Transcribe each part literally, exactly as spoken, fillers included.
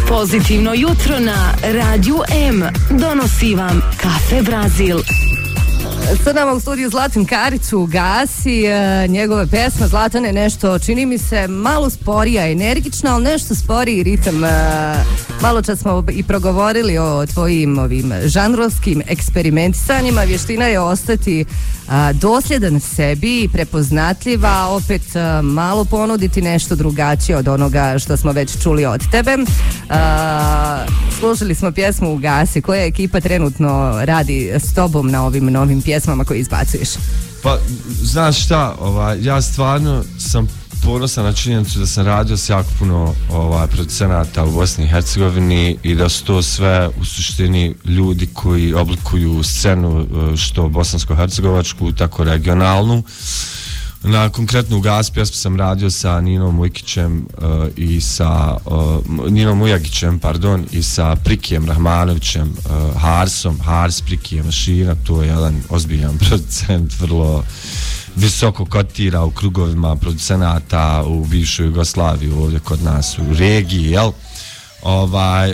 Pozitivno jutro na Radiju M donosi vam Kafe Brazil. Sad nam u studiju Zlatin Kariću gasi e, njegove pesme. Zlatane, nešto čini mi se malo sporija, energična, ali nešto sporiji ritam. E, malo čas smo i progovorili o tvojim ovim žanrovskim eksperimentisanjima. Vještina je ostati a, dosljedan sebi, prepoznatljiva, opet a, malo ponuditi nešto drugačije od onoga što smo već čuli od tebe. A, slušali smo pjesmu Ugasi. Koja ekipa trenutno radi s tobom na ovim novim pjesmama koje izbacuješ? Pa, znaš šta, ovaj, ja stvarno sam ponosan na činjenicu da sam radio s jako puno ovaj, producenata u Bosni i Hercegovini i da su to sve u suštini ljudi koji oblikuju scenu što bosansko-hercegovačku, tako regionalnu. Na konkretnu Ugas pjesmu sam radio sa Ninom Ujkićem uh, i sa uh, Ninom Ujagićem, pardon, i sa Prikijem Rahmanovićem, uh, Harsom, Hars Prikije mašina, to je jedan ozbiljan producent, vrlo visoko kotira u krugovima producenata u bivšoj Jugoslaviji, ovdje kod nas u regiji, jel? Ovaj,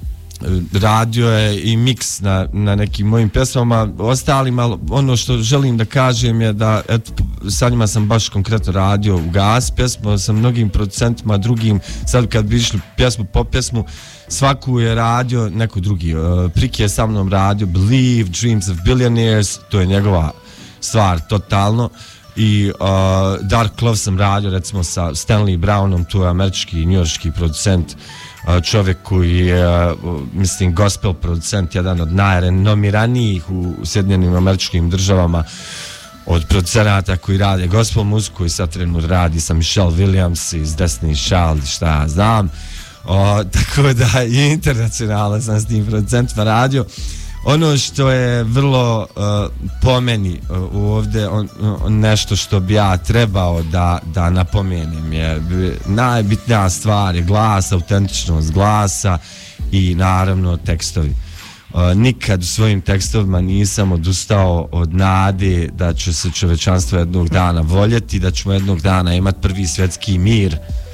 radio je i miks na, na nekim mojim pjesmama, ostalima. Ono što želim da kažem je da eto, sa njima sam baš konkretno radio u Gas pjesmu, sa mnogim producentima drugim. Sad kad bi išli pjesmu po pjesmu, svaku je radio neko drugi. uh, Prik je sa mnom radio Believe, Dreams of Billionaires, to je njegova stvar totalno. I uh, Dark Love sam radio recimo sa Stanley Brownom, to je američki i njujorški producent, čovjek koji je, mislim, gospel producent, jedan od najrenomiranijih u Sjedinjenim Američkim Državama od producenata koji rade gospel muziku i sad trenutno radi sa Michelle Williams iz Destiny's Child, šta ja znam. O, tako da i internacionalno sam s tim producentima radio. Ono što je vrlo uh, po meni uh, ovdje on, on, nešto što bi ja trebao da, da napomenem je najbitnija stvar je glas, autentičnost glasa i naravno tekstovi. Uh, nikad u svojim tekstovima nisam odustao od nade da će se čovečanstvo jednog dana voljeti, da ćemo jednog dana imati prvi svjetski mir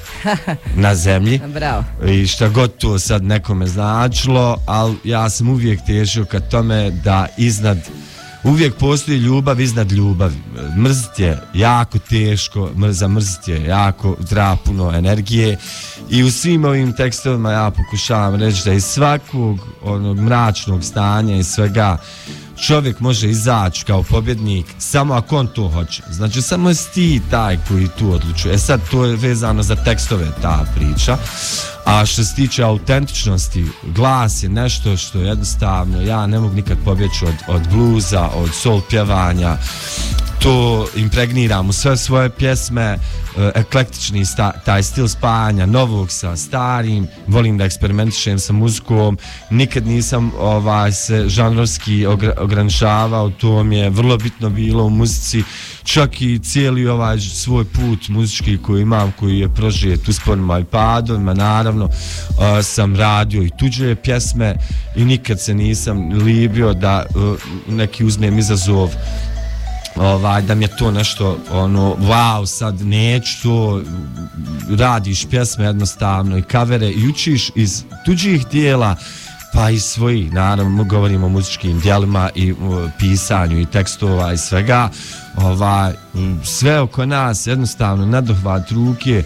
na zemlji. Bravo. I šta god to sad nekome značilo, ali ja sam uvijek težio ka tome da iznad, uvijek postoji ljubav iznad ljubavi. Mrzit je jako teško, zamrzit je jako, treba puno energije i u svim ovim tekstovima ja pokušavam reći da iz svakog onog mračnog stanja i svega čovjek može izaći kao pobjednik samo ako on to hoće. Znači samo je ti taj koji tu odlučuje. E sad to je vezano za tekstove ta priča. A što se tiče autentičnosti, glas je nešto što jednostavno ja ne mogu nikad pobjeći od, od bluza, od soul pjevanja. To impregniram u sve svoje pjesme, eklektični sta, taj stil spajanja novog sa starim, volim da eksperimentišem sa muzikom, nikad nisam ovaj, se žanrovski ograničavao, to mi je vrlo bitno bilo u muzici, čak i cijeli ovaj svoj put muzički koji imam, koji je prožijet usporima i padovima, naravno uh, sam radio i tuđe pjesme i nikad se nisam libio da uh, neki uzmem izazov, ovaj, da mi je to nešto ono, wow, sad neću to, radiš pjesme jednostavno i kavere i učiš iz tuđih dijela pa i svojih, naravno govorimo o muzičkim dijelima i o pisanju i tekstova i svega, ovaj, sve oko nas jednostavno nadohvat ruke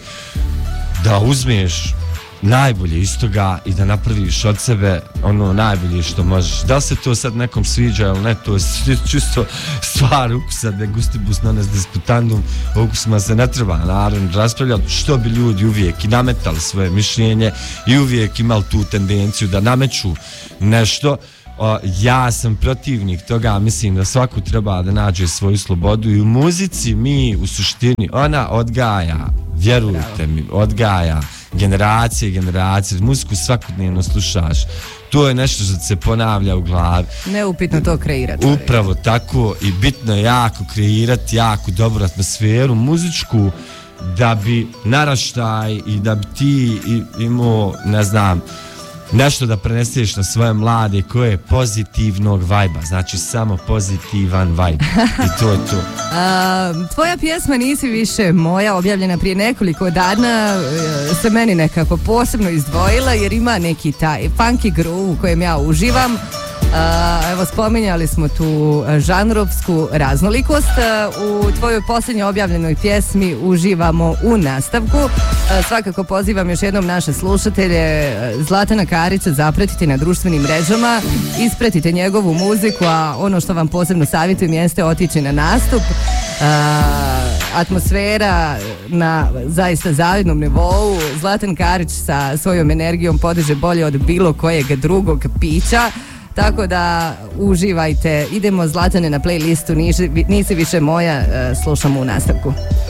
da uzmeš najbolje iz toga i da napraviš od sebe ono najbolje što možeš. Da se to sad nekom sviđa ili ne, to je čisto stvar ukusa, de gustibus non est disputandum, o ukusima se ne treba naravno raspravljati, što bi ljudi uvijek i nametali svoje mišljenje i uvijek imali tu tendenciju da nameću nešto. O, ja sam protivnik toga, mislim da svako treba da nađe svoju slobodu i u muzici mi u suštini, ona odgaja, vjerujte mi, odgaja generacije i generacije, muziku svakodnevno slušaš, to je nešto što se ponavlja u glavi. Neupitno to kreirati. Upravo tako i bitno je jako kreirati jako dobru atmosferu muzičku da bi naraštaj i da bi ti imao, ne znam, nešto da preneseš na svoje mlade koje je pozitivnog vajba, znači samo pozitivan vibe i to je to. A, tvoja pjesma Nisi više moja, objavljena prije nekoliko dana, se meni nekako posebno izdvojila jer ima neki taj funky groove u kojem ja uživam. Uh, evo, spominjali smo tu žanrovsku raznolikost. Uh, u tvojoj posljednjoj objavljenoj pjesmi uživamo u nastavku. Uh, svakako pozivam još jednom naše slušatelje Zlatana Karića zapratiti na društvenim mrežama, ispratite njegovu muziku, a ono što vam posebno savjetujem jeste otići na nastup. Uh, atmosfera na zaista zavidnom nivou. Zlatan Karić sa svojom energijom podiže bolje od bilo kojeg drugog pića. Tako da uživajte. Idemo, Zlatane, na playlistu Nisi više moja, slušamo u nastavku.